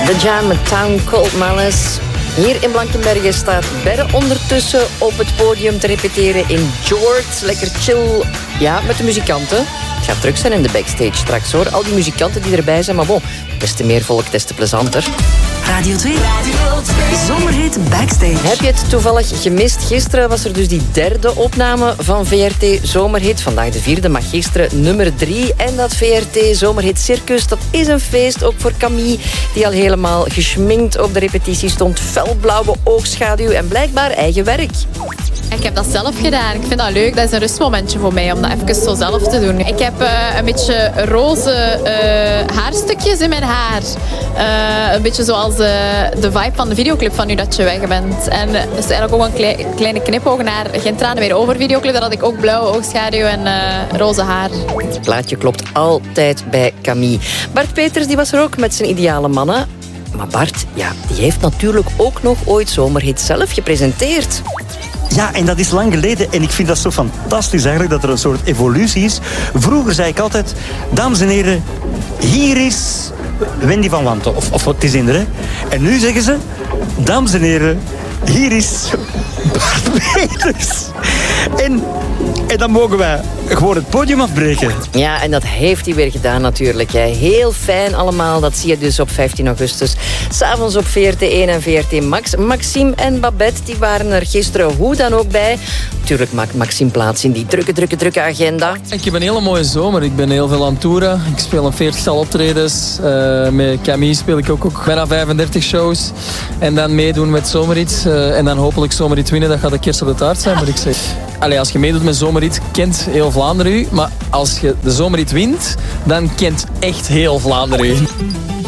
The Jam met Town Cold Malice. Hier in Blankenberge staat Berre ondertussen op het podium te repeteren in George. Lekker chill, ja, met de muzikanten. Het gaat druk zijn in de backstage straks, hoor. Al die muzikanten die erbij zijn, maar bon, des te meer volk, des te plezanter. Radio 2. Zomerhit Backstage. Heb je het toevallig gemist? Gisteren was er dus die derde opname van VRT Zomerhit. Vandaag de vierde, maar gisteren nummer 3. En dat VRT Zomerhit Circus, dat is een feest ook voor Camille, die al helemaal geschminkt op de repetitie stond. Felblauwe oogschaduw en blijkbaar eigen werk. Ik heb dat zelf gedaan. Ik vind dat leuk. Dat is een rustmomentje voor mij om dat even zo zelf te doen. Ik heb een beetje roze haarstukjes in mijn haar. Een beetje zoals de vibe van de videoclip van Nu Dat Je Weg Bent. En dat is eigenlijk ook een kleine knipoog naar Geen Tranen Meer Over videoclip. Daar had ik ook blauwe oogschaduw en roze haar. Het plaatje klopt altijd bij Camille. Bart Peters die was er ook met zijn ideale mannen. Maar Bart, ja, die heeft natuurlijk ook nog ooit Zomerhit zelf gepresenteerd. Ja, en dat is lang geleden. En ik vind dat zo fantastisch eigenlijk dat er een soort evolutie is. Vroeger zei ik altijd, dames en heren, hier is Wendy van Wanten. Of wat is in er, hè? En nu zeggen ze, dames en heren, hier is Bart Peters. En dan mogen wij gewoon het podium afbreken. Ja, en dat heeft hij weer gedaan natuurlijk. Hè. Heel fijn allemaal. Dat zie je dus op 15 augustus. 's Avonds op VRT1 en VRT Max. Maxime en Babette die waren er gisteren hoe dan ook bij. Natuurlijk maakt Maxime plaats in die drukke agenda. Ik heb een hele mooie zomer. Ik ben heel veel aan het toeren. Ik speel een 40-tal optredens. Met Camille speel ik ook bijna 35 shows. En dan meedoen met Zomerhit. En dan hopelijk Zomerhit winnen. Dat gaat de kerst op de taart zijn, moet ik zeggen. Allee, als je meedoet met Zomerhit, kent heel Vlaanderen u. Maar als je de Zomerhit wint, dan kent echt heel Vlaanderen u.